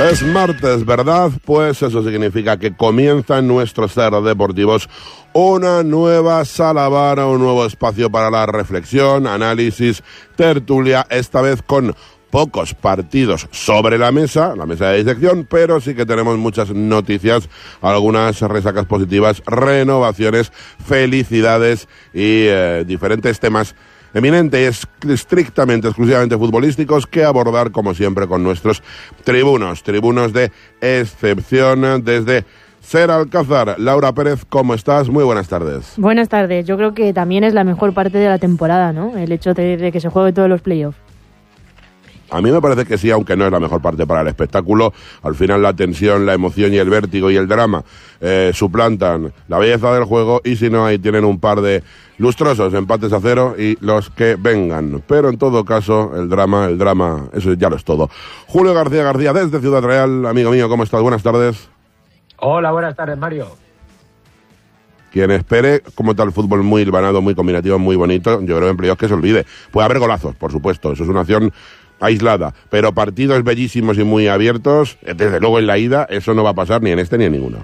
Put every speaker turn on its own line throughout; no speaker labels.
Es martes, ¿verdad? Pues eso significa que comienza en nuestros Ser Deportivos una nueva sala bar, un nuevo espacio para la reflexión, análisis, tertulia, esta vez con pocos partidos sobre la mesa de disección, pero sí que tenemos muchas noticias, algunas resacas positivas, renovaciones, felicidades y diferentes temas eminentes, estrictamente, exclusivamente futbolísticos, que abordar, como siempre, con nuestros tribunos de excepción desde Ser Alcázar. Laura Pérez, ¿cómo estás? Muy buenas tardes.
Buenas tardes. Yo creo que también es la mejor parte de la temporada, ¿no? El hecho de que se juegue todos los playoffs.
A mí me parece que sí, aunque no es la mejor parte para el espectáculo. Al final la tensión, la emoción y el vértigo y el drama suplantan la belleza del juego, y si no, ahí tienen un par de lustrosos empates a 0 y los que vengan. Pero en todo caso, el drama, eso ya lo es todo. Julio García, desde Ciudad Real. Amigo mío, ¿cómo estás? Buenas tardes.
Hola, buenas tardes, Mario.
Quien espere como tal fútbol muy hilvanado, muy combinativo, muy bonito, yo creo en playoffs que se olvide. Puede haber golazos, por supuesto, eso es una acción aislada, pero partidos bellísimos y muy abiertos, desde luego en la ida, eso no va a pasar ni en este ni en ninguno.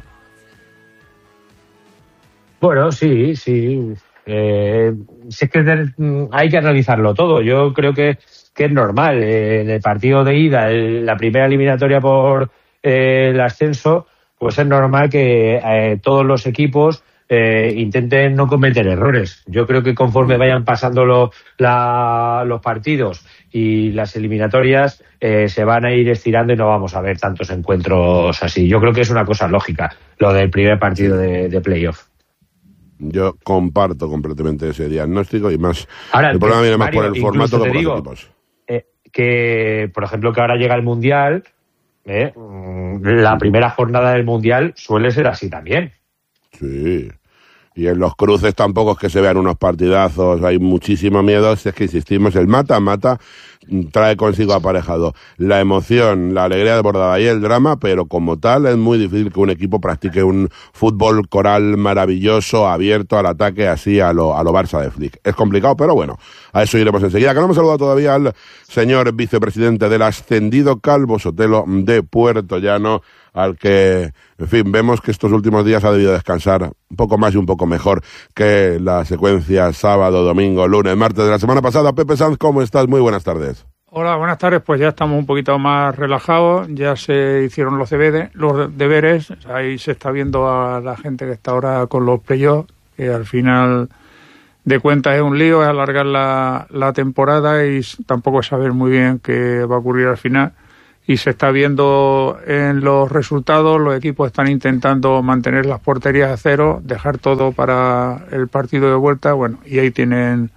Bueno, sí. Sí es que hay que analizarlo todo. Yo creo que es normal. En el partido de ida, la primera eliminatoria por el ascenso, pues es normal que todos los equipos intenten no cometer errores. Yo creo que conforme vayan pasando los partidos y las eliminatorias, se van a ir estirando y no vamos a ver tantos encuentros así. Yo creo que es una cosa lógica lo del primer partido de playoff.
Yo comparto completamente ese diagnóstico y más.
Ahora,
el problema viene más por el formato que por
los
equipos.
Que, por ejemplo, que ahora llega el Mundial, la primera jornada del Mundial suele ser así también.
Sí. Y en los cruces tampoco es que se vean unos partidazos, hay muchísimo miedo. Es que insistimos, el mata-mata trae consigo aparejado la emoción, la alegría desbordada y el drama, pero como tal es muy difícil que un equipo practique un fútbol coral maravilloso, abierto al ataque, así a lo Barça de Flick. Es complicado, pero bueno, a eso iremos enseguida. Que no hemos saludado todavía al señor vicepresidente del ascendido Calvo Sotelo de Puerto Llano, al que, en fin, vemos que estos últimos días ha debido descansar un poco más y un poco mejor que la secuencia sábado, domingo, lunes, martes de la semana pasada. Pepe Sanz, ¿cómo estás? Muy buenas tardes.
Hola, buenas tardes. Pues ya estamos un poquito más relajados, ya se hicieron los deberes, ahí se está viendo a la gente que está ahora con los playoffs, que al final de cuentas es un lío, es alargar la temporada y tampoco saber muy bien qué va a ocurrir al final. Y se está viendo en los resultados, los equipos están intentando mantener las porterías a 0, dejar todo para el partido de vuelta, bueno, y ahí tienen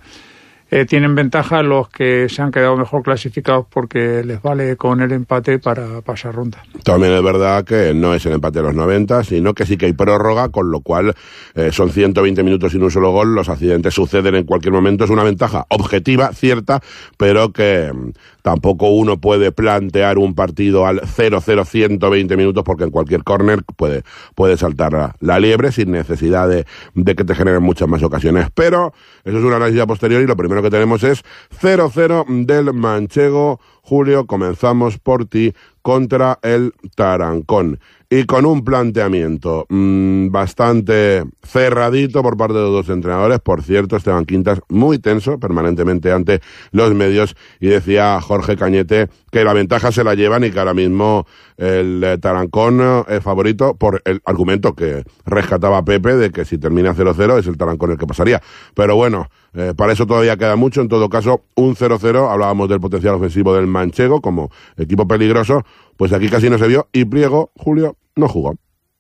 ventaja los que se han quedado mejor clasificados porque les vale con el empate para pasar ronda.
También es verdad que no es el empate de los 90, sino que sí que hay prórroga, con lo cual son 120 minutos sin un solo gol, los accidentes suceden en cualquier momento, es una ventaja objetiva, cierta, pero que tampoco uno puede plantear un partido al 0-0 120 minutos porque en cualquier córner puede saltar la liebre sin necesidad de que te generen muchas más ocasiones. Pero eso es un análisis a posteriori. Lo primero que tenemos es 0-0 del Manchego. Julio, comenzamos por ti contra el Tarancón. Y con un planteamiento bastante cerradito por parte de los dos entrenadores. Por cierto, Esteban Quintas muy tenso permanentemente ante los medios, y decía Jorge Cañete que la ventaja se la llevan y que ahora mismo el Tarancón es favorito por el argumento que rescataba Pepe de que si termina 0-0 es el Tarancón el que pasaría. Pero bueno, para eso todavía queda mucho. En todo caso, un 0-0, hablábamos del potencial ofensivo del Manchego como equipo peligroso, pues aquí casi no se vio, y Pliego, Julio, no jugó.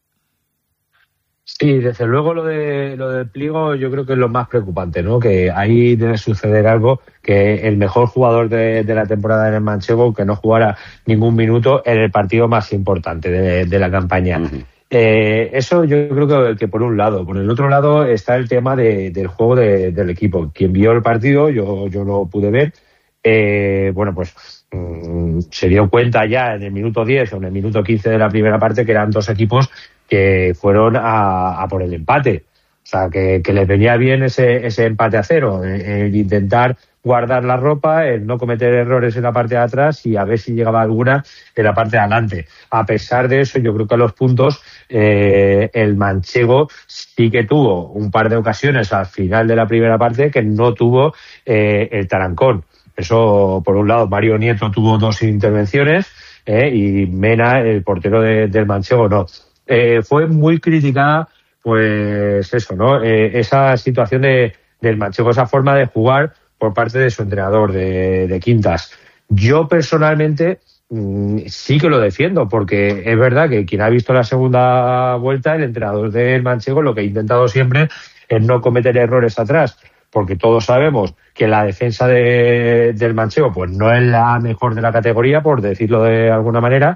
Sí, desde luego lo del Pliego yo creo que es lo más preocupante, ¿no? Que ahí debe suceder algo, que el mejor jugador de la temporada en el Manchego, que no jugara ningún minuto en el partido más importante de la campaña. Uh-huh. Eso yo creo que por un lado. Por el otro lado está el tema del juego del equipo. Quien vio el partido, yo lo pude ver, bueno, pues se dio cuenta ya en el minuto 10 o en el minuto 15 de la primera parte que eran dos equipos que fueron a por el empate. O sea, que les venía bien ese empate a 0, el intentar guardar la ropa, el no cometer errores en la parte de atrás y a ver si llegaba alguna en la parte de adelante. A pesar de eso, yo creo que a los puntos el manchego sí que tuvo un par de ocasiones al final de la primera parte que no tuvo el Tarancón. Eso, por un lado, Mario Nieto tuvo 2 intervenciones y Mena, el portero del manchego, no. Fue muy criticada, pues eso, ¿no? Esa situación del manchego, esa forma de jugar por parte de su entrenador, de Quintas. Yo personalmente sí que lo defiendo, porque es verdad que quien ha visto la segunda vuelta, el entrenador del manchego, lo que ha intentado siempre es no cometer errores atrás, porque todos sabemos que la defensa del manchego pues no es la mejor de la categoría, por decirlo de alguna manera,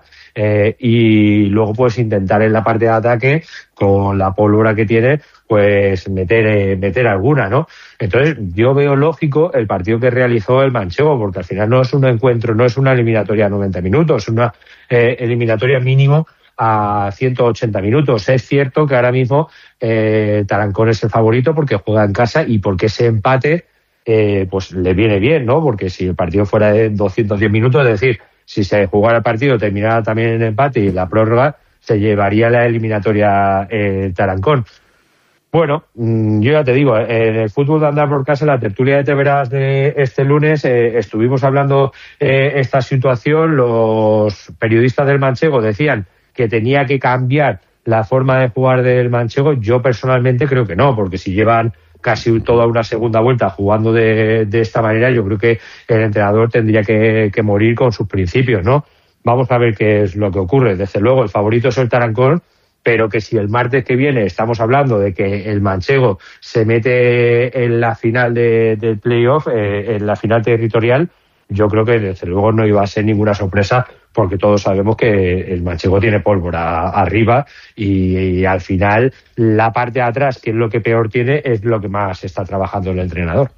y luego pues intentar en la parte de ataque, con la pólvora que tiene, pues meter alguna, ¿no? Entonces yo veo lógico el partido que realizó el manchego, porque al final no es un encuentro, no es una eliminatoria a 90 minutos, es una eliminatoria mínimo a 180 minutos. Es cierto que ahora mismo Tarancón es el favorito porque juega en casa y porque ese empate pues le viene bien, ¿no? Porque si el partido fuera de 210 minutos, es decir, si se jugara el partido, terminara también en empate y la prórroga, se llevaría la eliminatoria Tarancón. Bueno, yo ya te digo, en el fútbol de andar por casa, en la tertulia de Teveras de este lunes, estuvimos hablando esta situación. Los periodistas del manchego decían que tenía que cambiar la forma de jugar del manchego. Yo personalmente creo que no, porque si llevan casi toda una segunda vuelta jugando de esta manera, yo creo que el entrenador tendría que morir con sus principios, ¿no? Vamos a ver qué es lo que ocurre. Desde luego, el favorito es el Tarancón, pero que si el martes que viene estamos hablando de que el manchego se mete en la final del playoff, en la final territorial, yo creo que desde luego no iba a ser ninguna sorpresa, porque todos sabemos que el manchego tiene pólvora arriba y al final la parte de atrás, que es lo que peor tiene, es lo que más está trabajando el entrenador.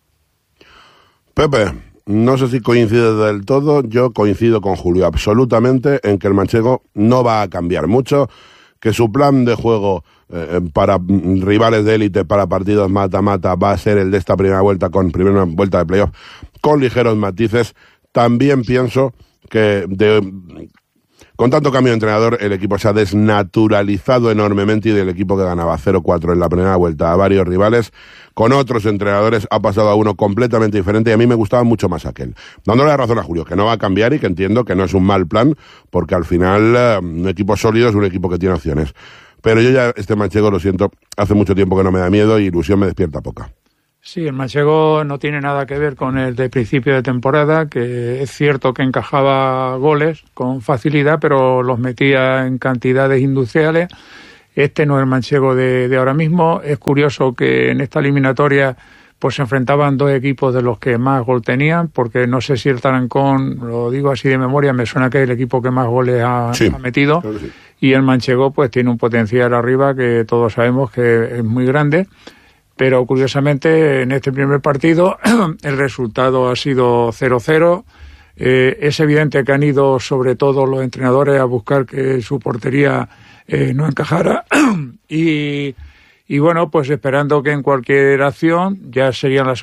Pepe, no sé si coincides del todo. Yo coincido con Julio absolutamente en que el manchego no va a cambiar mucho, que su plan de juego para rivales de élite, para partidos mata-mata, va a ser el de esta primera vuelta de playoff, con ligeros matices. También pienso que con tanto cambio de entrenador el equipo se ha desnaturalizado enormemente, y del equipo que ganaba 0-4 en la primera vuelta a varios rivales, con otros entrenadores ha pasado a uno completamente diferente, y a mí me gustaba mucho más aquel. Dándole la razón a Julio, que no va a cambiar y que entiendo que no es un mal plan, porque al final un equipo sólido es un equipo que tiene opciones. Pero yo ya este manchego, lo siento, hace mucho tiempo que no me da miedo y ilusión me despierta poca.
Sí, el manchego no tiene nada que ver con el de principio de temporada, que es cierto que encajaba goles con facilidad, pero los metía en cantidades industriales. Este no es el manchego de ahora mismo. Es curioso que en esta eliminatoria pues se enfrentaban dos equipos de los que más gol tenían, porque no sé si el Tarancón, lo digo así de memoria, me suena que es el equipo que más goles ha metido, claro, sí. Y el manchego pues tiene un potencial arriba que todos sabemos que es muy grande. Pero curiosamente en este primer partido el resultado ha sido 0-0. Es evidente que han ido sobre todo los entrenadores a buscar que su portería no encajara y bueno, pues esperando que en cualquier acción, ya sería el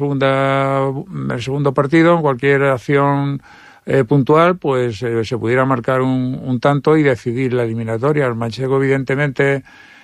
segundo partido, en cualquier acción puntual, pues se pudiera marcar un tanto y decidir la eliminatoria. El manchego evidentemente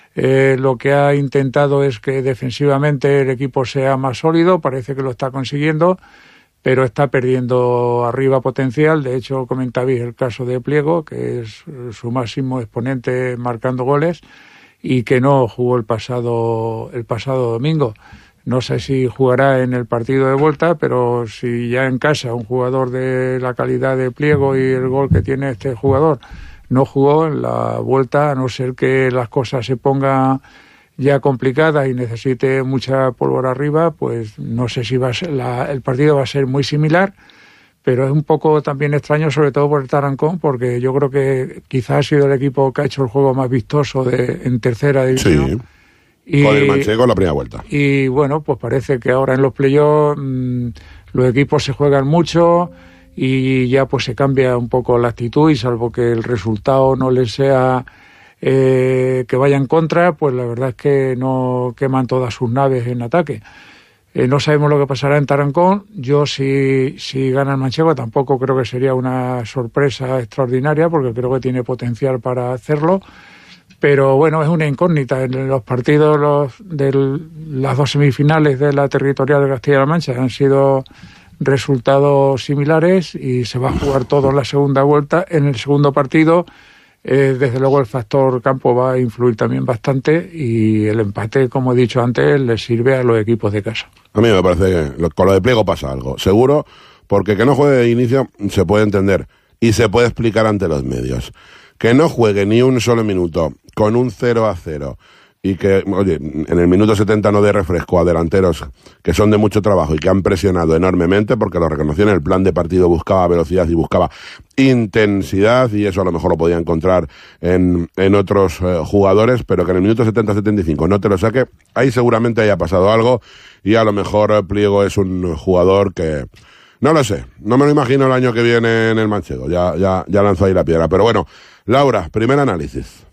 lo que ha intentado es que defensivamente el equipo sea más sólido, parece que lo está consiguiendo, pero está perdiendo arriba potencial. De hecho, comentabais el caso de Pliego, que es su máximo exponente marcando goles y que no jugó el pasado domingo. No sé si jugará en el partido de vuelta, pero si ya en casa un jugador de la calidad de Pliego y el gol que tiene este jugador no jugó en la vuelta, a no ser que las cosas se pongan ya complicadas y necesite mucha pólvora arriba, pues no sé si va a ser el partido va a ser muy similar, pero es un poco también extraño, sobre todo por el Tarancón, porque yo creo que quizás ha sido el equipo que ha hecho el juego más vistoso en tercera división.
Sí, con el manchego en la primera vuelta.
Y bueno, pues parece que ahora en los playoffs los equipos se juegan mucho y ya pues se cambia un poco la actitud, y salvo que el resultado no les sea que vaya en contra, pues la verdad es que no queman todas sus naves en ataque. No sabemos lo que pasará en Tarancón. Yo, si gana el manchego, tampoco creo que sería una sorpresa extraordinaria, porque creo que tiene potencial para hacerlo. Pero bueno, es una incógnita. En los partidos de las dos semifinales de la territorial de Castilla-La Mancha han sido resultados similares y se va a jugar todo en la segunda vuelta. En el segundo partido, desde luego el factor campo va a influir también bastante, y el empate, como he dicho antes, le sirve a los equipos de casa.
A mí me parece que con lo de Pliego pasa algo, seguro, porque que no juegue de inicio se puede entender y se puede explicar ante los medios. Que no juegue ni un solo minuto con un 0-0 y que, oye, en el minuto 70 no dé refresco a delanteros que son de mucho trabajo y que han presionado enormemente, porque lo reconoció en el plan de partido, buscaba velocidad y buscaba intensidad, y eso a lo mejor lo podía encontrar en otros jugadores, pero que en el minuto 70-75 no te lo saque, ahí seguramente haya pasado algo, y a lo mejor Pliego es un jugador que... No lo sé, no me lo imagino el año que viene en el manchego, ya lanzó ahí la piedra, pero bueno. Laura, primer análisis.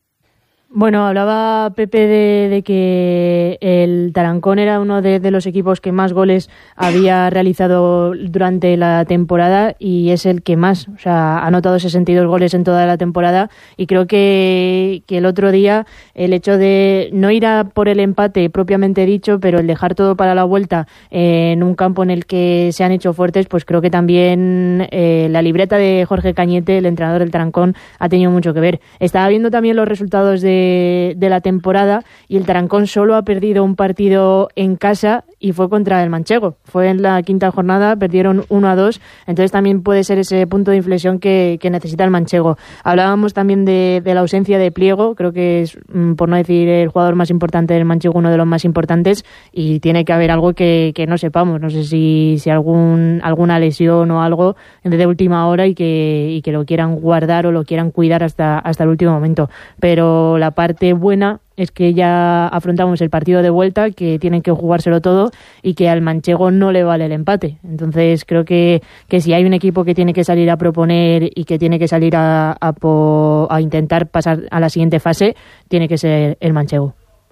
Bueno, hablaba Pepe de que el Tarancón era uno de los equipos que más goles había realizado durante la temporada, y es el que más, o sea, ha anotado 62 goles en toda la temporada, y creo que el otro día el hecho de no ir a por el empate propiamente dicho, pero el dejar todo para la vuelta en un campo en el que se han hecho fuertes, pues creo que también la libreta de Jorge Cañete, el entrenador del Tarancón, ha tenido mucho que ver. Estaba viendo también los resultados de la temporada, y el Tarancón solo ha perdido un partido en casa, y fue contra el manchego. Fue en la quinta jornada, perdieron 1-2, entonces también puede ser ese punto de inflexión que necesita el manchego. Hablábamos también de la ausencia de Pliego, creo que es, por no decir el jugador más importante del manchego, uno de los más importantes, y tiene que haber algo que no sepamos. No sé si alguna lesión o algo de última hora, y que lo quieran guardar o lo quieran cuidar hasta el último momento. Pero la parte buena es que ya afrontamos el partido de vuelta, que tienen que jugárselo todo, y que al manchego no le vale el empate. Entonces creo que si hay un equipo que tiene que salir a proponer y que tiene que salir a intentar pasar a la siguiente fase, tiene que ser el manchego.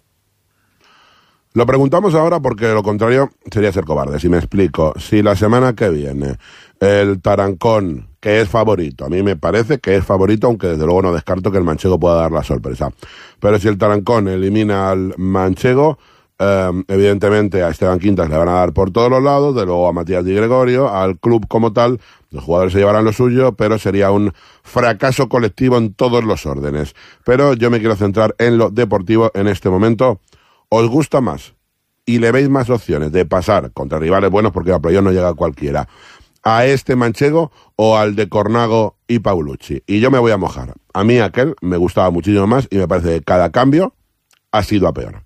Lo preguntamos ahora porque lo contrario sería ser cobardes, y me explico. Si la semana que viene el Tarancón, que es favorito, a mí me parece que es favorito, aunque desde luego no descarto que el manchego pueda dar la sorpresa, pero si el Tarancón elimina al manchego, evidentemente a Esteban Quintas le van a dar por todos los lados, de luego a Matías Di Gregorio, al club como tal, los jugadores se llevarán lo suyo, pero sería un fracaso colectivo en todos los órdenes. Pero yo me quiero centrar en lo deportivo en este momento. ¿Os gusta más y le veis más opciones de pasar contra rivales buenos, porque a playoff no llega cualquiera, a este manchego o al de Cornago y Paulucci? Y yo me voy a mojar. A mí aquel me gustaba muchísimo más, y me parece que cada cambio ha sido a peor.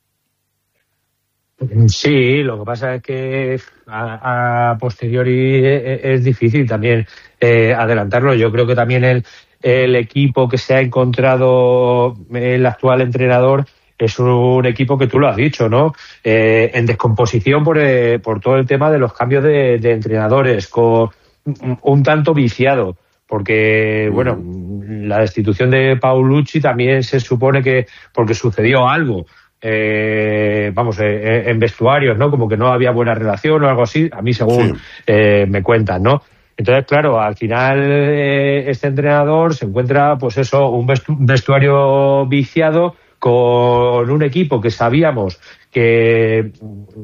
Sí, lo que pasa es que a posteriori es difícil también adelantarlo. Yo creo que también el equipo que se ha encontrado el actual entrenador es un equipo que tú lo has dicho, ¿no? En descomposición por todo el tema de los cambios de entrenadores, con un tanto viciado, porque, bueno, la destitución de Paulucci también se supone que porque sucedió algo, en vestuarios, ¿no? Como que no había buena relación o algo así, a mí según me cuentan, ¿no? Entonces, claro, al final este entrenador se encuentra, pues eso, un vestuario viciado, con un equipo que sabíamos que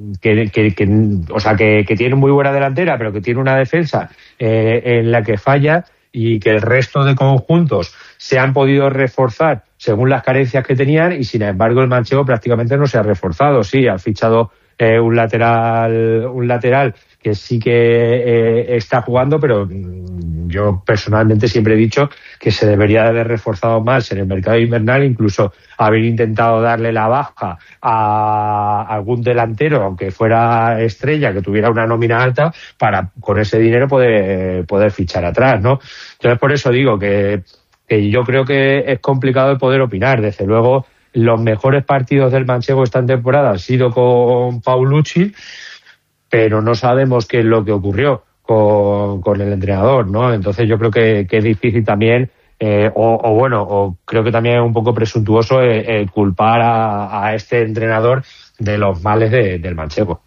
tiene muy buena delantera, pero que tiene una defensa en la que falla, y que el resto de conjuntos se han podido reforzar según las carencias que tenían, y sin embargo el manchego prácticamente no se ha reforzado. Sí, ha fichado un lateral que sí que está jugando, pero yo personalmente siempre he dicho que se debería de haber reforzado más en el mercado invernal, incluso haber intentado darle la baja a algún delantero, aunque fuera estrella, que tuviera una nómina alta, para con ese dinero poder fichar atrás, ¿no? Entonces, por eso digo que yo creo que es complicado de poder opinar. Desde luego, los mejores partidos del manchego esta temporada han sido con Paulucci, pero no sabemos qué es lo que ocurrió con el entrenador, ¿no? Entonces yo creo que es difícil también o creo que también es un poco presuntuoso culpar a este entrenador de los males del manchego.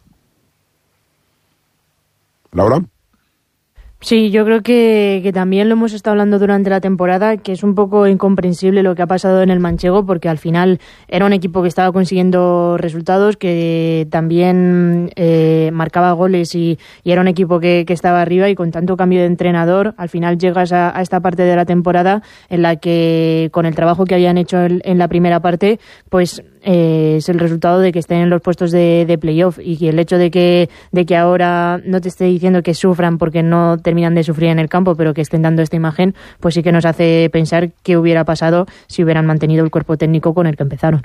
¿Laura?
Sí, yo creo que también lo hemos estado hablando durante la temporada, que es un poco incomprensible lo que ha pasado en el manchego, porque al final era un equipo que estaba consiguiendo resultados, que también marcaba goles y era un equipo que estaba arriba, y con tanto cambio de entrenador, al final llegas a esta parte de la temporada en la que, con el trabajo que habían hecho en la primera parte, pues es el resultado de que estén en los puestos de playoff, y el hecho de que ahora no te esté diciendo que sufran porque no terminan de sufrir en el campo, pero que estén dando esta imagen, pues sí que nos hace pensar qué hubiera pasado si hubieran mantenido el cuerpo técnico con el que empezaron.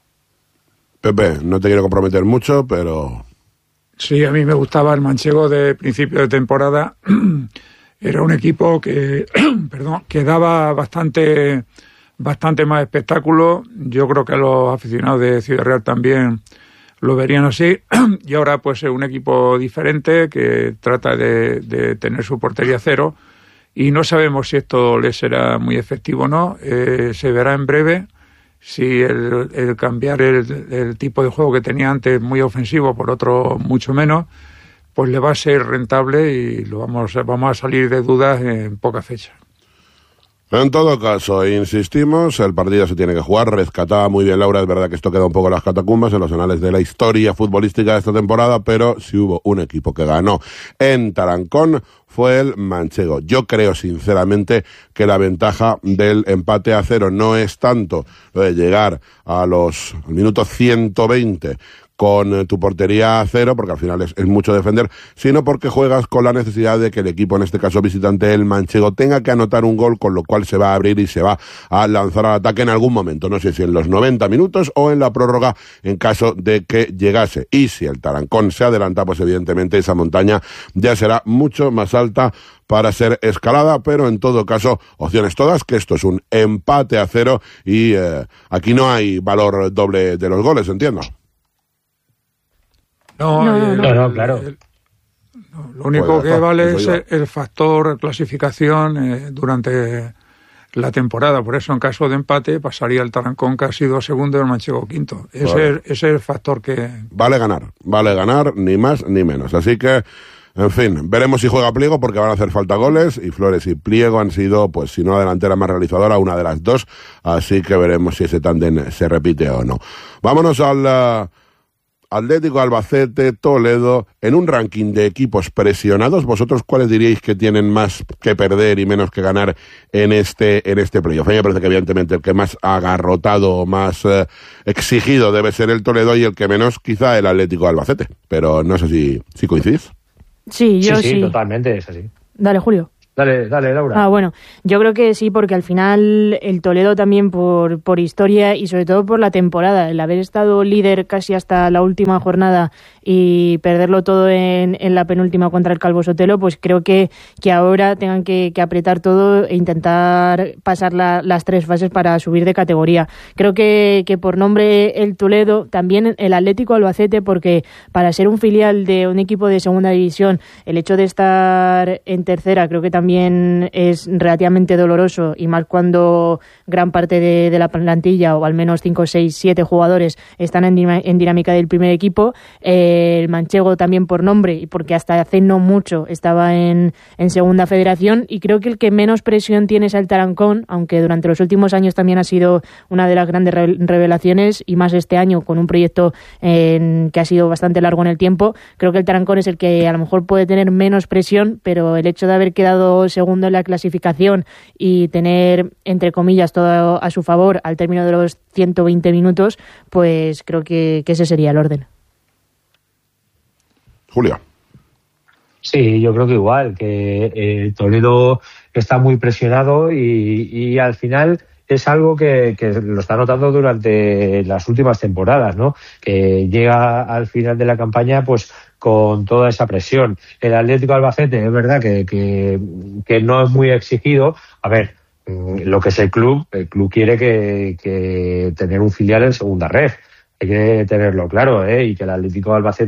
Pepe, no te quiero comprometer mucho, pero...
Sí, a mí me gustaba el manchego de principio de temporada. Era un equipo que daba bastante más espectáculo. Yo creo que los aficionados de Ciudad Real también lo verían así, y ahora pues es un equipo diferente que trata de tener su portería cero, y no sabemos si esto le será muy efectivo o no. Se verá en breve si el cambiar el tipo de juego que tenía antes, muy ofensivo, por otro mucho menos, pues le va a ser rentable, y vamos a salir de dudas en poca fecha.
En todo caso, insistimos, el partido se tiene que jugar. Rescataba muy bien Laura, es verdad que esto queda un poco en las catacumbas, en los anales de la historia futbolística de esta temporada, pero si hubo un equipo que ganó en Tarancón, fue el manchego. Yo creo sinceramente que la ventaja del empate a 0 no es tanto lo de llegar al minuto 120 con tu portería a 0, porque al final es mucho defender, sino porque juegas con la necesidad de que el equipo, en este caso visitante, el manchego, tenga que anotar un gol, con lo cual se va a abrir y se va a lanzar al ataque en algún momento, no sé si en los 90 minutos o en la prórroga, en caso de que llegase. Y si el Tarancón se adelanta, pues evidentemente esa montaña ya será mucho más alta para ser escalada, pero en todo caso, opciones todas, que esto es un empate a 0 y aquí no hay valor doble de los goles, entiendo.
No, claro.
Lo único que vale es el factor clasificación durante la temporada. Por eso, en caso de empate, pasaría el Tarancón, que ha sido segundo, y el manchego quinto. Ese es el factor que... Vale
ganar, ni más ni menos. Así que, en fin, veremos si juega Pliego, porque van a hacer falta goles, y Flores y Pliego han sido, pues si no la delantera más realizadora, una de las dos. Así que veremos si ese tándem se repite o no. Vámonos al... Atlético Albacete, Toledo, en un ranking de equipos presionados, ¿vosotros cuáles diríais que tienen más que perder y menos que ganar en este playoff? A mí me parece que evidentemente el que más agarrotado o más exigido debe ser el Toledo, y el que menos quizá el Atlético Albacete, pero no sé si coincidís.
Sí, yo sí.
Sí, totalmente es así.
Dale, Julio.
Dale, Laura.
Bueno, yo creo que sí, porque al final el Toledo también por historia y sobre todo por la temporada, el haber estado líder casi hasta la última jornada y perderlo todo en la penúltima contra el Calvo Sotelo, pues creo que ahora tengan que apretar todo e intentar pasar las tres fases para subir de categoría. Creo que por nombre el Toledo, también el Atlético Albacete, porque para ser un filial de un equipo de segunda división, el hecho de estar en tercera creo que también es relativamente doloroso, y más cuando gran parte de la plantilla, o al menos 5, 6, 7 jugadores están en dinámica del primer equipo. El manchego también por nombre, y porque hasta hace no mucho estaba en segunda federación, y creo que el que menos presión tiene es el Tarancón, aunque durante los últimos años también ha sido una de las grandes revelaciones, y más este año con un proyecto que ha sido bastante largo en el tiempo. Creo que el Tarancón es el que a lo mejor puede tener menos presión, pero el hecho de haber quedado segundo en la clasificación y tener, entre comillas, todo a su favor al término de los 120 minutos, pues creo que ese sería el orden.
Julio.
Sí, yo creo que igual, que Toledo está muy presionado y al final es algo que lo está notando durante las últimas temporadas, ¿no? Que llega al final de la campaña pues con toda esa presión. El Atlético Albacete es verdad que no es muy exigido. A ver, lo que es el club quiere que tener un filial en segunda red. Hay que tenerlo claro, y que el Atlético Albacete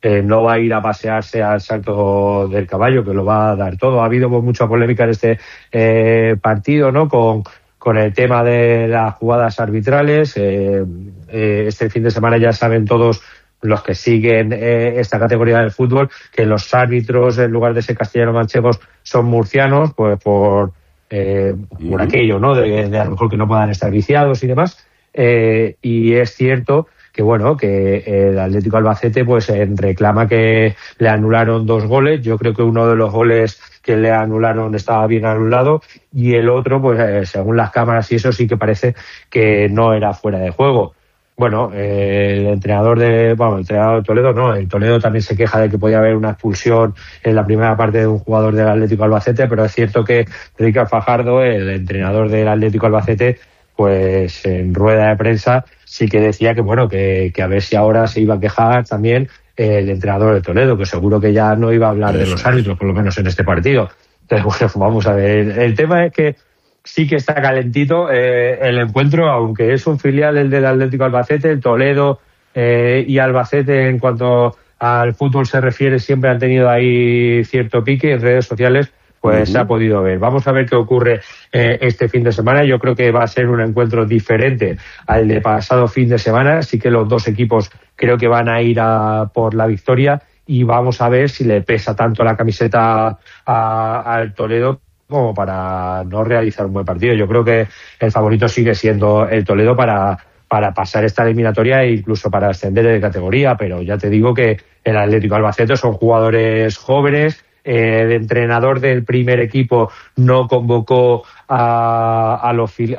no va a ir a pasearse al salto del caballo, que lo va a dar todo. Ha habido mucha polémica en este partido, ¿no? Con el tema de las jugadas arbitrales. Este fin de semana ya saben todos los que siguen esta categoría del fútbol que los árbitros, en lugar de ser castellano-manchegos, son murcianos, pues por aquello, ¿no? De a lo mejor que no puedan estar viciados y demás. Y es cierto que bueno, que el Atlético Albacete pues reclama que le anularon 2 goles. Yo creo que uno de los goles que le anularon estaba bien anulado y el otro, pues según las cámaras y eso, sí que parece que no era fuera de juego. Bueno, el entrenador de Toledo no, el Toledo también se queja de que podía haber una expulsión en la primera parte de un jugador del Atlético Albacete, pero es cierto que Ricard Fajardo, el entrenador del Atlético Albacete, pues en rueda de prensa sí que decía que bueno, que a ver si ahora se iba a quejar también el entrenador de Toledo, que seguro que ya no iba a hablar de los árbitros, por lo menos en este partido. Entonces, bueno, vamos a ver. El tema es que sí que está calentito el encuentro, aunque es un filial el del Atlético Albacete. El Toledo y Albacete, en cuanto al fútbol se refiere, siempre han tenido ahí cierto pique en redes sociales, pues se ha podido ver. Vamos a ver qué ocurre este fin de semana. Yo creo que va a ser un encuentro diferente al de pasado fin de semana. Sí que los dos equipos creo que van a ir a por la victoria y vamos a ver si le pesa tanto la camiseta al Toledo como para no realizar un buen partido. Yo creo que el favorito sigue siendo el Toledo para pasar esta eliminatoria e incluso para ascender de categoría, pero ya te digo que el Atlético Albacete son jugadores jóvenes. El entrenador del primer equipo no convocó a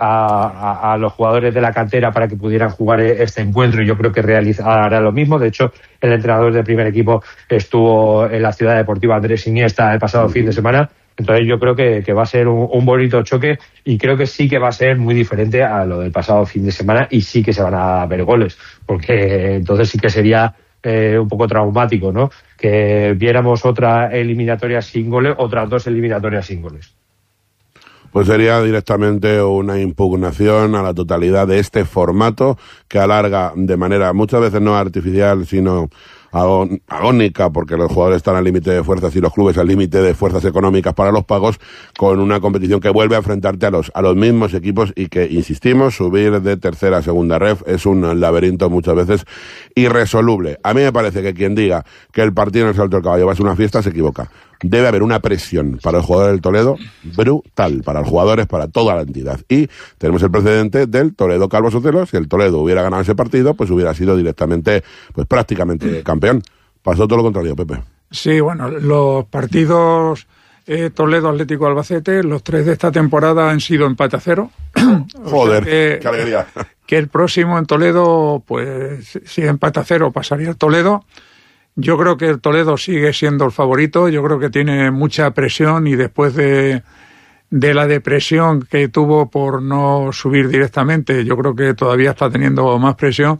los jugadores de la cantera para que pudieran jugar este encuentro y yo creo que hará lo mismo. De hecho, el entrenador del primer equipo estuvo en la Ciudad Deportiva Andrés Iniesta el pasado fin de semana. Entonces yo creo que va a ser un bonito choque y creo que sí que va a ser muy diferente a lo del pasado fin de semana y sí que se van a ver goles, porque entonces sí que sería un poco traumático, ¿no? Que viéramos otra eliminatoria sin goles, otras 2 eliminatorias sin goles.
Pues sería directamente una impugnación a la totalidad de este formato que alarga de manera muchas veces no artificial, sino agónica, porque los jugadores están al límite de fuerzas y los clubes al límite de fuerzas económicas para los pagos, con una competición que vuelve a enfrentarte a los mismos equipos y que, insistimos, subir de tercera a segunda ref es un laberinto muchas veces irresoluble. A mí me parece que quien diga que el partido en el Salto del Caballo va a ser una fiesta se equivoca. Debe haber una presión para el jugador del Toledo brutal, para los jugadores, para toda la entidad. Y tenemos el precedente del Toledo Calvo Sotelo. Si el Toledo hubiera ganado ese partido, pues hubiera sido directamente, pues prácticamente campeón. Pasó todo lo contrario, Pepe.
Sí, bueno, los partidos Toledo, Atlético, Albacete, los 3 de esta temporada han sido empate a 0.
Joder, qué alegría.
Que el próximo en Toledo, pues si empate a 0 pasaría el Toledo. Yo creo que el Toledo sigue siendo el favorito, yo creo que tiene mucha presión y después de la depresión que tuvo por no subir directamente, yo creo que todavía está teniendo más presión,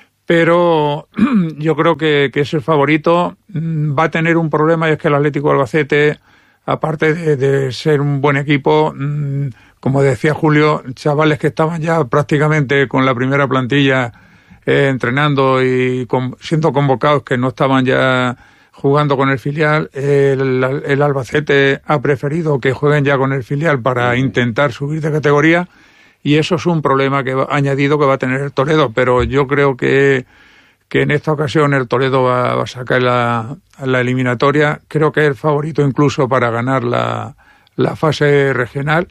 pero yo creo que es el favorito. Va a tener un problema y es que el Atlético Albacete, aparte de ser un buen equipo, como decía Julio, chavales que estaban ya prácticamente con la primera plantilla entrenando y siendo convocados, que no estaban ya jugando con el filial. El Albacete ha preferido que jueguen ya con el filial para intentar subir de categoría y eso es un problema añadido que va a tener el Toledo, pero yo creo que en esta ocasión el Toledo va a sacar la eliminatoria. Creo que es el favorito incluso para ganar la fase regional.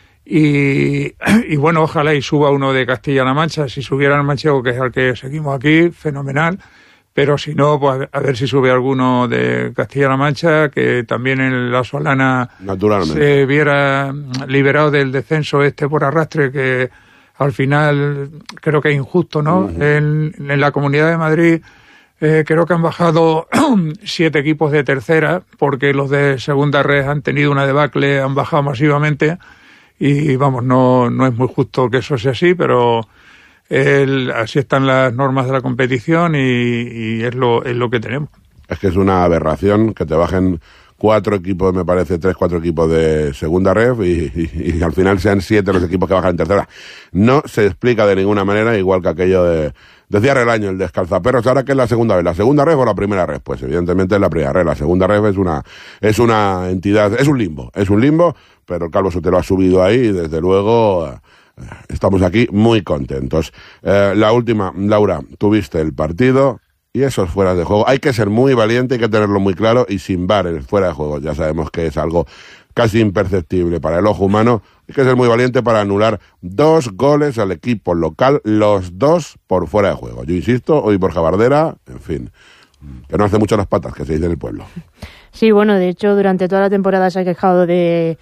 Y bueno, ojalá y suba uno de Castilla-La Mancha. Si subiera el manchego, que es el que seguimos aquí, fenomenal. Pero si no, pues a ver si sube alguno de Castilla-La Mancha, que también en la Solana se viera liberado del descenso por arrastre, que al final creo que es injusto, ¿no? Uh-huh. En la Comunidad de Madrid creo que han bajado 7 equipos de tercera, porque los de segunda red han tenido una debacle, han bajado masivamente. Y vamos, no es muy justo que eso sea así, pero así están las normas de la competición y es lo que tenemos.
Es que es una aberración que te bajen 4 equipos, me parece, 3-4 equipos de segunda ref y al final sean 7 los equipos que bajan en tercera. No se explica de ninguna manera, igual que aquello de cierre el año, el descalzaperros. Ahora, ¿qué es la segunda vez? ¿La segunda ref o la primera ref? Pues evidentemente es la primera ref. La segunda ref es una entidad, es un limbo, pero el Calvo Sotelo ha subido ahí y desde luego estamos aquí muy contentos. La última, Laura, tuviste el partido y esos fueras de juego. Hay que ser muy valiente, hay que tenerlo muy claro y sin VAR el fuera de juego. Ya sabemos que es algo casi imperceptible para el ojo humano. Hay que ser muy valiente para anular 2 goles al equipo local, los 2 por fuera de juego. Yo insisto, hoy Borja Bardera, en fin, que no hace mucho las patas, que se dice en el pueblo.
Sí, bueno, de hecho, durante toda la temporada se ha quejado de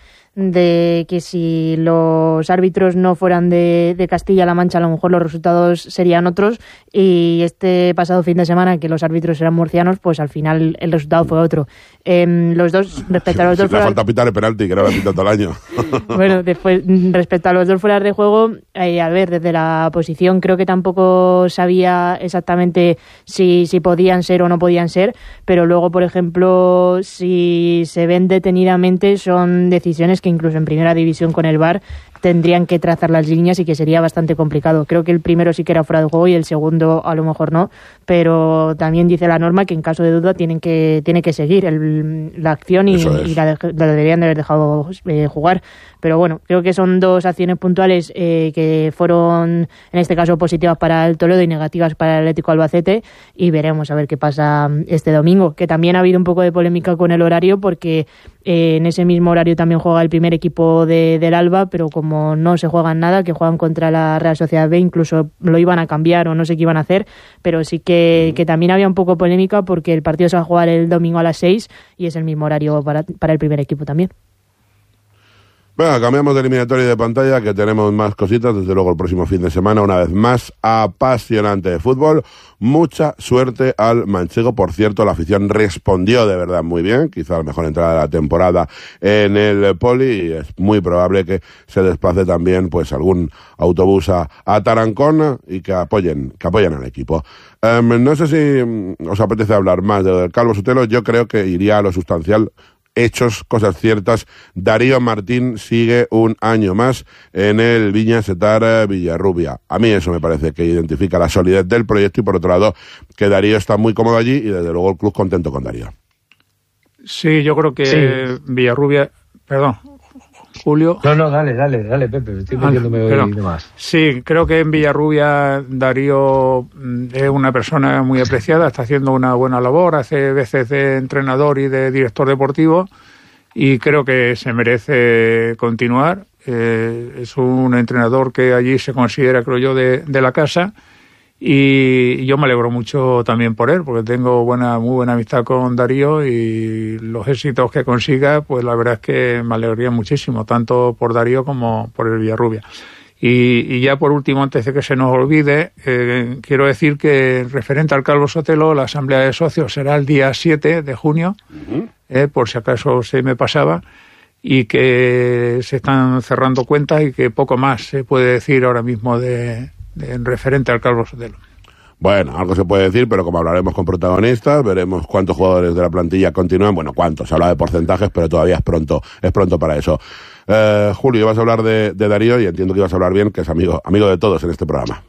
que si los árbitros no fueran de Castilla-La Mancha, a lo mejor los resultados serían otros, y este pasado fin de semana, que los árbitros eran murcianos, pues al final el resultado fue otro. Los dos, respecto a los dos...
Le falta pitar el penalti, que no lo ha pitado todo el año.
Bueno, después, respecto a los dos fueras de juego, a ver, desde la posición creo que tampoco sabía exactamente si podían ser o no podían ser, pero luego, por ejemplo, si se ven detenidamente, son decisiones que incluso en primera división con el VAR tendrían que trazar las líneas y que sería bastante complicado. Creo que el primero sí que era fuera de juego y el segundo a lo mejor no, pero también dice la norma que en caso de duda tiene que seguir la acción y la deberían de haber dejado jugar. Pero bueno, creo que son 2 acciones puntuales que fueron en este caso positivas para el Toledo y negativas para el Atlético Albacete, y veremos a ver qué pasa este domingo, que también ha habido un poco de polémica con el horario porque en ese mismo horario también juega el primer equipo del Alba, pero como no se juegan nada, que juegan contra la Real Sociedad B, incluso lo iban a cambiar o no sé qué iban a hacer, pero sí que también había un poco polémica porque el partido se va a jugar el domingo a las 6 y es el mismo horario para el primer equipo también.
Bueno, cambiamos de eliminatoria y de pantalla, que tenemos más cositas, desde luego el próximo fin de semana, una vez más, apasionante de fútbol. Mucha suerte al manchego, por cierto, la afición respondió de verdad muy bien, quizá la mejor entrada de la temporada en el Poli, y es muy probable que se desplace también pues algún autobús a Tarancón y que apoyen al equipo. No sé si os apetece hablar más del Calvo Sotelo. Yo creo que iría a lo sustancial. Hechos, cosas ciertas. Darío Martín sigue un año más en el Viña Setar Villarrubia. A mí eso me parece que identifica la solidez del proyecto y por otro lado que Darío está muy cómodo allí y desde luego el club contento con Darío.
Sí, yo creo que sí. Villarrubia, perdón, Julio.
No, dale, Pepe, estoy metiéndome hoy más.
Sí, creo que en Villarrubia Darío es una persona muy apreciada, está haciendo una buena labor, hace veces de entrenador y de director deportivo y creo que se merece continuar. Es un entrenador que allí se considera, creo yo, de la casa. Y yo me alegro mucho también por él, porque tengo muy buena amistad con Darío y los éxitos que consiga, pues la verdad es que me alegraría muchísimo, tanto por Darío como por el Villarrubia. Y ya por último, antes de que se nos olvide, quiero decir que referente al Calvo Sotelo, la asamblea de socios será el día 7 de junio, por si acaso se me pasaba, y que se están cerrando cuentas y que poco más se puede decir ahora mismo en referente al Calvo Sotelo.
Bueno, algo se puede decir, pero como hablaremos con protagonistas, veremos cuántos jugadores de la plantilla continúan. Bueno, cuántos, se habla de porcentajes, pero todavía es pronto para eso. Julio, ibas a hablar de Darío y entiendo que ibas a hablar bien, que es amigo de todos en este programa.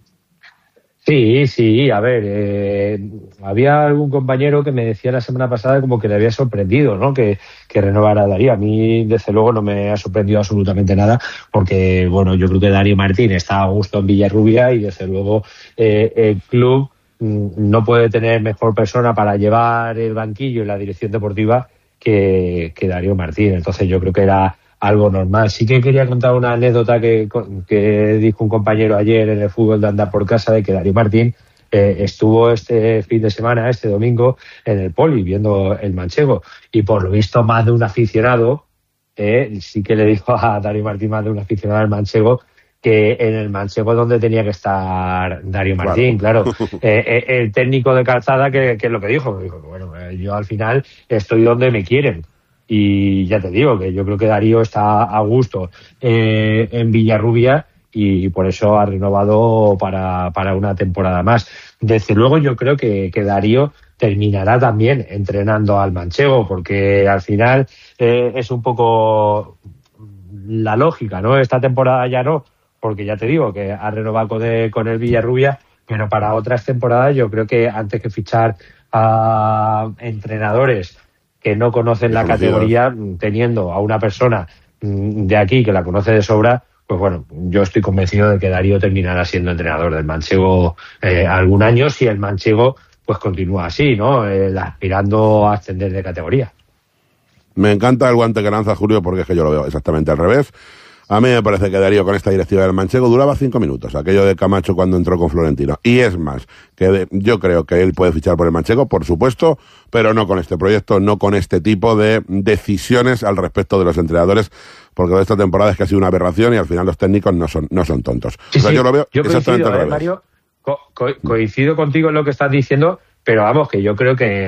Sí, a ver, había algún compañero que me decía la semana pasada como que le había sorprendido, ¿no? Que renovara a Darío. A mí, desde luego, no me ha sorprendido absolutamente nada, porque, bueno, yo creo que Darío Martín está a gusto en Villarrubia y, desde luego, el club no puede tener mejor persona para llevar el banquillo y la dirección deportiva que Darío Martín. Entonces, yo creo que era algo normal. Sí que quería contar una anécdota que dijo un compañero ayer en el fútbol de Andar por Casa, de que Darío Martín estuvo este fin de semana, este domingo, en el Poli viendo el manchego, y por lo visto más de un aficionado sí que le dijo a Darío Martín, más de un aficionado al manchego, que en el manchego donde tenía que estar Darío Martín, claro. El técnico de Calzada, que es lo que dijo, bueno, yo al final estoy donde me quieren. Y ya te digo que yo creo que Darío está a gusto en Villarrubia y por eso ha renovado para una temporada más. Desde luego yo creo que Darío terminará también entrenando al manchego, porque al final es un poco la lógica, ¿no? Esta temporada ya no, porque ya te digo que ha renovado con el Villarrubia, pero para otras temporadas yo creo que antes que fichar a entrenadores que no conocen la categoría, teniendo a una persona de aquí que la conoce de sobra, pues bueno, yo estoy convencido de que Darío terminará siendo entrenador del manchego algún año, si el manchego pues continúa así, ¿no? Aspirando a ascender de categoría.
Me encanta el guante que lanza Julio, porque es que yo lo veo exactamente al revés. A mí me parece que Darío con esta directiva del manchego duraba 5 minutos, aquello de Camacho cuando entró con Florentino. Y es más, que yo creo que él puede fichar por el manchego, por supuesto, pero no con este proyecto, no con este tipo de decisiones al respecto de los entrenadores, porque de esta temporada es que ha sido una aberración y al final los técnicos no son tontos.
Sí,
o sea, yo lo veo exactamente al revés.
Mario, coincido contigo en lo que estás diciendo, pero vamos, que yo creo que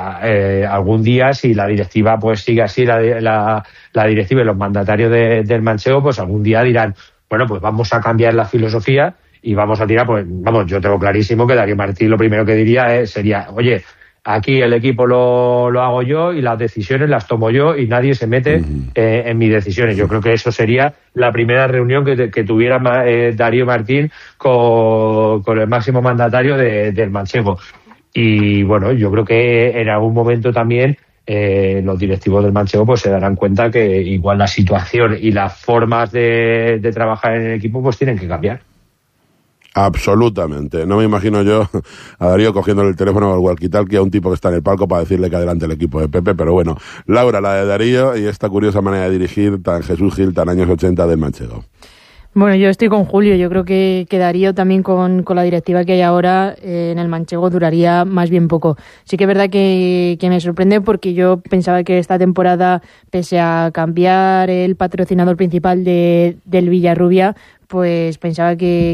algún día, si la directiva pues sigue así, la directiva y los mandatarios del manchego, pues algún día dirán, bueno, pues vamos a cambiar la filosofía y vamos a tirar, pues vamos, yo tengo clarísimo que Darío Martín lo primero que diría sería, oye, aquí el equipo lo hago yo y las decisiones las tomo yo y nadie se mete en mis decisiones. Yo creo que eso sería la primera reunión que tuviera Darío Martín con el máximo mandatario del manchego. Y bueno, yo creo que en algún momento también los directivos del manchego pues se darán cuenta que igual la situación y las formas de trabajar en el equipo pues tienen que cambiar.
Absolutamente. No me imagino yo a Darío cogiéndole el teléfono al walkie-talkie a un tipo que está en el palco para decirle que adelante el equipo de Pepe, pero bueno, Laura, la de Darío y esta curiosa manera de dirigir tan Jesús Gil, tan años 80 del manchego.
Bueno, yo estoy con Julio. Yo creo que Darío también con la directiva que hay ahora en el manchego duraría más bien poco. Sí que es verdad que me sorprende porque yo pensaba que esta temporada, pese a cambiar el patrocinador principal del Villarrubia, pues pensaba que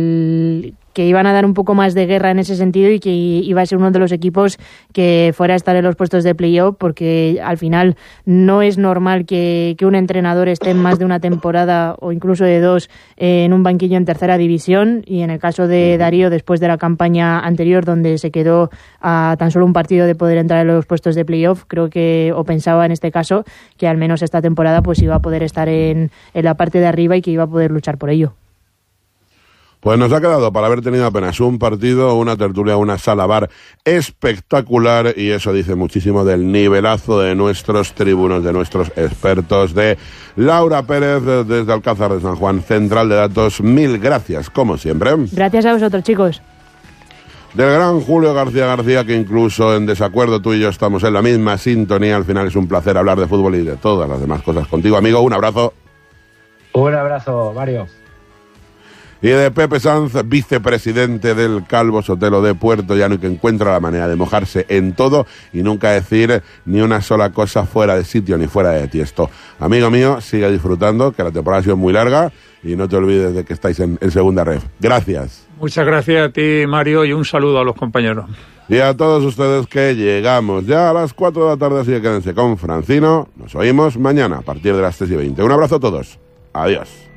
iban a dar un poco más de guerra en ese sentido y que iba a ser uno de los equipos que fuera a estar en los puestos de playoff, porque al final no es normal que un entrenador esté en más de una temporada o incluso de 2 en un banquillo en tercera división, y en el caso de Darío, después de la campaña anterior donde se quedó a tan solo un partido de poder entrar en los puestos de playoff, creo que, o pensaba en este caso, que al menos esta temporada pues iba a poder estar en la parte de arriba y que iba a poder luchar por ello.
Pues nos ha quedado para haber tenido apenas un partido, una tertulia, una sala bar espectacular, y eso dice muchísimo del nivelazo de nuestros tribunos, de nuestros expertos, de Laura Pérez desde Alcázar de San Juan, Central de Datos. Mil gracias, como siempre.
Gracias a vosotros, chicos.
Del gran Julio García, que incluso en desacuerdo tú y yo estamos en la misma sintonía. Al final es un placer hablar de fútbol y de todas las demás cosas contigo, amigo. Un abrazo.
Un abrazo, Mario.
Y de Pepe Sanz, vicepresidente del Calvo Sotelo de Puerto Llano, y que encuentra la manera de mojarse en todo y nunca decir ni una sola cosa fuera de sitio ni fuera de tiesto. Amigo mío, sigue disfrutando, que la temporada ha sido muy larga, y no te olvides de que estáis en segunda ref. Gracias.
Muchas gracias a ti, Mario, y un saludo a los compañeros.
Y a todos ustedes, que llegamos ya a las 4 de la tarde, así que quédense con Francino. Nos oímos mañana a partir de las 3:20. Un abrazo a todos. Adiós.